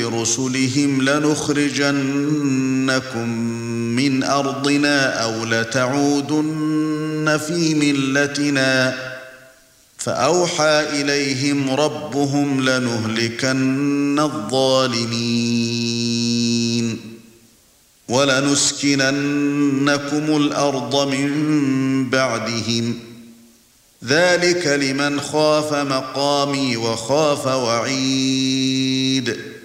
لرسلهم لنخرجنكم من أرضنا أو لتعودن في ملتنا فأوحى إليهم ربهم لنهلكن الظالمين ولنسكننكم الأرض من بعدهم ذلك لمن خاف مقامي وخاف وعيد